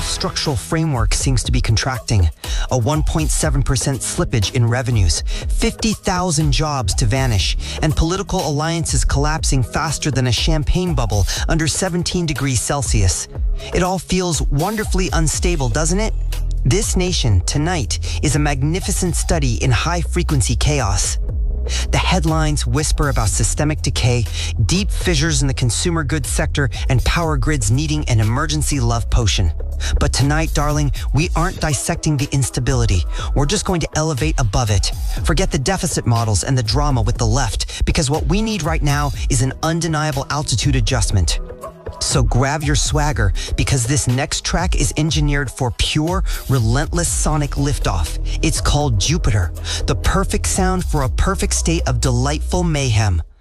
structural framework seems to be contracting. A 1.7% slippage in revenues, 50,000 jobs to vanish, and political alliances collapsing faster than a champagne bubble under 17 degrees Celsius. It all feels wonderfully unstable, doesn't it? This nation, tonight, is a magnificent study in high-frequency chaos. The headlines whisper about systemic decay, deep fissures in the consumer goods sector, and power grids needing an emergency love potion. But tonight, darling, we aren't dissecting the instability. We're just going to elevate above it. Forget the deficit models and the drama with the left, because what we need right now is an undeniable altitude adjustment. So grab your swagger, because this next track is engineered for pure, relentless sonic liftoff. It's called Jupiter, the perfect sound for a perfect state of delightful mayhem.